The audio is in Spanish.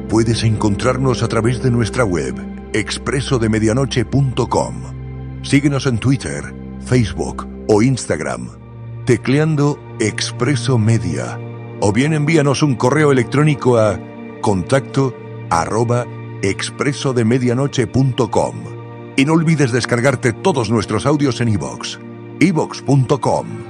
Puedes encontrarnos a través de nuestra web, expresodemedianoche.com. Síguenos en Twitter, Facebook o Instagram, tecleando Expreso Media. O bien envíanos un correo electrónico a contacto@expresodemedianoche.com. Y no olvides descargarte todos nuestros audios en iVoox, iVoox.com.